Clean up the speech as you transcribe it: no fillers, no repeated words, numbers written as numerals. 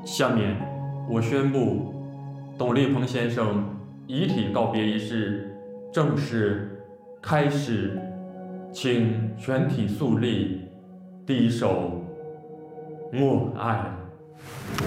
下面，我宣布，董立鹏先生遗体告别仪式正式开始，请全体肃立，第一首《默哀》。